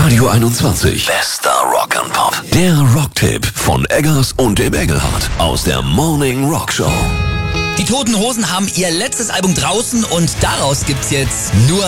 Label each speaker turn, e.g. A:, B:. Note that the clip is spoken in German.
A: Radio 21. Bester Rock'n'Pop. Der Rocktipp von Eggers und dem Engelhardt aus der Morning Rock Show.
B: Die Toten Hosen haben ihr letztes Album draußen und daraus gibt's jetzt nur